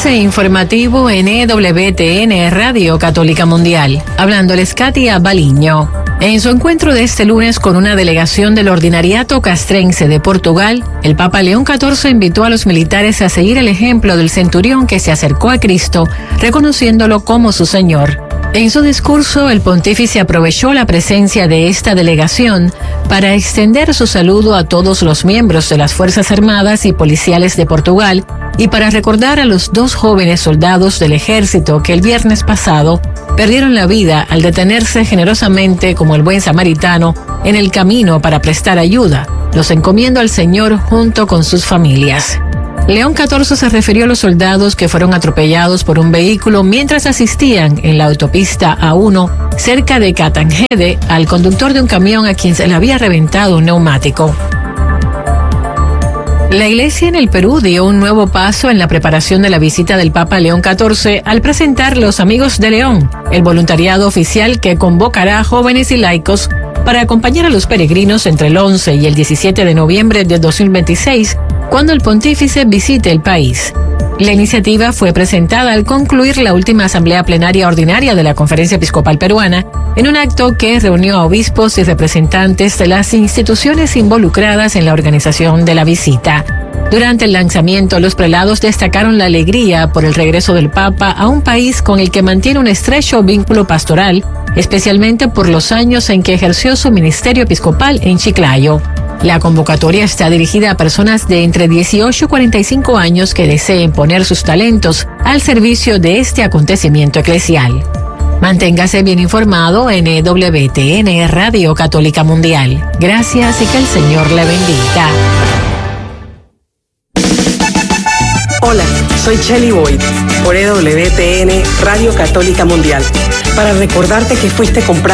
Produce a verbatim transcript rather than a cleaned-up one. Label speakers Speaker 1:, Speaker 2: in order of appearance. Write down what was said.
Speaker 1: Avance informativo en E W T N Radio Católica Mundial. Hablándoles Katia Baliño. En su encuentro de este lunes con una delegación del Ordinariato Castrense de Portugal, el Papa León catorce invitó a los militares a seguir el ejemplo del centurión que se acercó a Cristo, reconociéndolo como su Señor. En su discurso, el pontífice aprovechó la presencia de esta delegación para extender su saludo a todos los miembros de las Fuerzas Armadas y Policiales de Portugal y para recordar a los dos jóvenes soldados del ejército que el viernes pasado perdieron la vida al detenerse generosamente como el buen samaritano en el camino para prestar ayuda. Los encomiendo al Señor junto con sus familias. León catorce se refirió a los soldados que fueron atropellados por un vehículo mientras asistían en la autopista A uno cerca de Catangede al conductor de un camión a quien se le había reventado un neumático. La Iglesia en el Perú dio un nuevo paso en la preparación de la visita del Papa León catorce al presentar Los Amigos de León, el voluntariado oficial que convocará a jóvenes y laicos para acompañar a los peregrinos entre el once y el diecisiete de noviembre de dos mil veintiséis, cuando el pontífice visite el país. La iniciativa fue presentada al concluir la última asamblea plenaria ordinaria de la Conferencia Episcopal Peruana, en un acto que reunió a obispos y representantes de las instituciones involucradas en la organización de la visita. Durante el lanzamiento, los prelados destacaron la alegría por el regreso del Papa a un país con el que mantiene un estrecho vínculo pastoral, especialmente por los años en que ejerció su ministerio episcopal en Chiclayo. La convocatoria está dirigida a personas de entre dieciocho y cuarenta y cinco años que deseen poner sus talentos al servicio de este acontecimiento eclesial. Manténgase bien informado en E W T N Radio Católica Mundial. Gracias y que el Señor le bendiga.
Speaker 2: Hola, soy Shelly Boyd por E W T N Radio Católica Mundial para recordarte que fuiste comprado